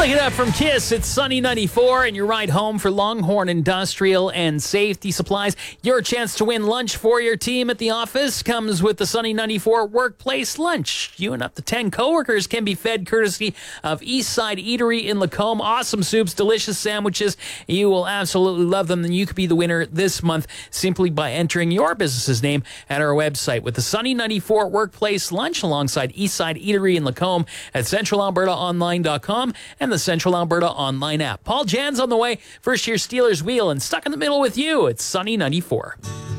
Look it up from KISS. It's Sunny 94 and your ride home for Longhorn Industrial and Safety Supplies. Your chance to win lunch for your team at the office comes with the Sunny 94 Workplace Lunch. You and up to 10 coworkers can be fed courtesy of Eastside Eatery in Lacombe. Awesome soups, delicious sandwiches. You will absolutely love them. And you could be the winner this month simply by entering your business's name at our website with the Sunny 94 Workplace Lunch alongside Eastside Eatery in Lacombe at centralalbertaonline.com and the Central Alberta Online app. Paul Jan's on the way. First year Steelers wheel and stuck in the middle with you. It's Sunny 94.